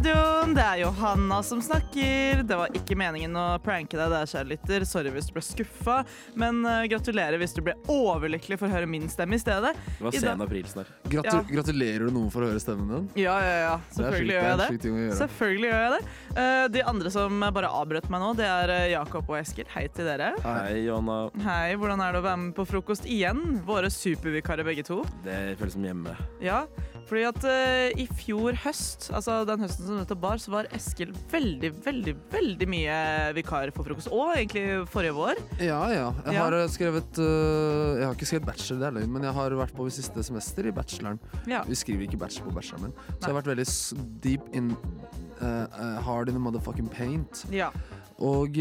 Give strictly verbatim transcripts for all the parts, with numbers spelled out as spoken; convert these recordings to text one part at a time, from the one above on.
radioen. Det er Johanna som snakker. Det var ikke meningen å pranke deg der, kjære lytter. Sorry hvis du ble skuffa, men uh, gratulerer hvis du ble overlykkelig for å høre min stemme i stedet. Det var sen april snart. Gratu Ja. Gratulerer du noen for å høre stemmen din? Ja, ja, ja. Selvfølgelig gjør jeg det. sykt ting å gjøre. Selvfølgelig gjør jeg det. Uh, de andre som bare avbrøt meg nå, det er uh, Jakob og Eskil. Hei til dere. Hei, Johanna. Hei, hvordan er det å være med på frokost igjen? Våre supervikarer begge to. Det føles som hjemme. Ja, fordi at uh, i fjor høst, altså den høsten som nettopp var, så var Eskil veldig, veldig, veldig mye vikar for frokost. Og egentlig forrige vår. Ja, ja. Jeg Ja. har eh, skrevet uh, Jeg har ikke skrevet bachelor, det er løgn, men jeg har vært på siste semester i bacheloren. Ja. Vi skriver ikke bachelor på bacheloren min. Så jeg har vært veldig s- deep in uh, uh, hard in the motherfucking paint. Ja. Og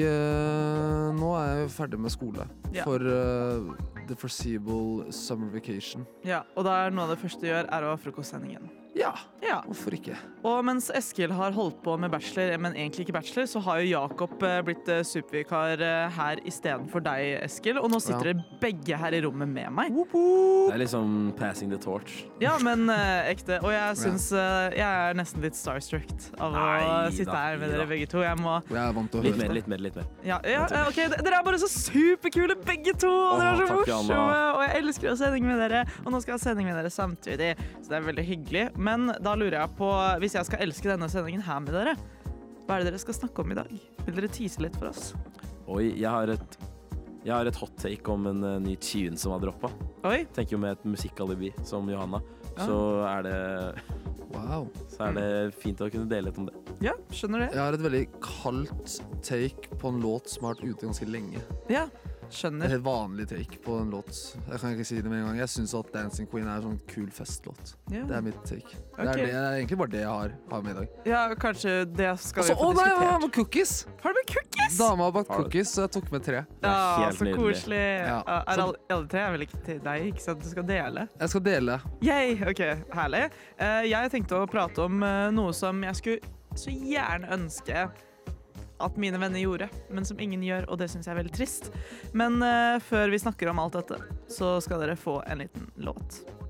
uh, nå er jeg ferdig med skole Ja. for uh, the foreseeable summer vacation. Ja, og da er noe av det første du gjør, er å ha frokostsendingen. Ja, Ja. hvorfor ikke? Og mens Eskil har holdt på med bachelor, men egentlig ikke bachelor, så har jo Jakob eh, blitt eh, supervikar eh, her istedenfor deg, Eskil. Og nå sitter Ja. dere begge her i rommet med meg. Det er liksom passing the torch. Ja, men eh, ekte. Og jeg syns eh, jeg er nesten litt starstruck av å Nei sitte da, her med nei dere da. begge to. Jeg må Jeg er vant til å Litt høre mer, det. litt mer, litt mer. Ja, ja, ja, ok, d- dere er bare så superkule begge to, og dere er så Åh, takk, Johanna. morsomme, og jeg elsker å ha sending med dere, og nå skal jeg ha sending med dere samtidig, så det er veldig hyggelig. Men da lurer jeg på, hvis jeg skal elske denne sendingen her med dere, hva er det dere skal snakke om i dag? Vil dere tease litt for oss? Oi, jeg har et, jeg har et hot take om en uh, ny tune som har droppet. Oi, Tenker jo med et musikkalibi som Johanna, Ja. så er det, Wow. så er det fint å kunne dele litt om det. ja, skjønner det. Jeg har et veldig kaldt take på en låt som har vært ute ganske lenge. Ja, Et skjønner. helt vanlig take på en låt. Jeg kan ikke si det med en gang. Jeg syns at Dancing Queen er en sånn kul festlåt. Ja. Det er mitt take. Det, Ok. er det, det er egentlig bare det jeg har, har med i dag. Ja, kanskje det skal Altså, vi få å nei, jeg har diskutert. med cookies! Har du med cookies? Dama har bakt Har du? cookies, så jeg tok med tre. Det er Ja, helt så nydelig. koselig. Ja. Ja, er Så- alle, alle tre er vel ikke til deg, ikke sant? Du skal dele. Jeg skal dele. Yay, ok, herlig. Eh, jeg tenkte å prate om eh, noe som jeg skulle så gjerne ønske at mine venner gjorde, men som ingen gjør, og det synes jeg er veldig trist. Men eh, før vi snakker om alt dette, så skal dere få en liten låt.